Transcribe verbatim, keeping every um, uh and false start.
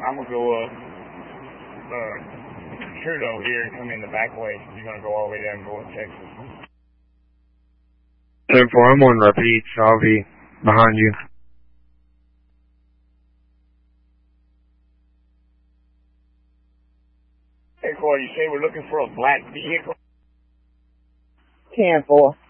I'm gonna go uh, uh, shoot over here and come in the back way. You're gonna go all the way down and go to Texas. ten four, I'm on repeat, so I'll be behind you. Hey, Corey, you say we're looking for a black vehicle? ten four.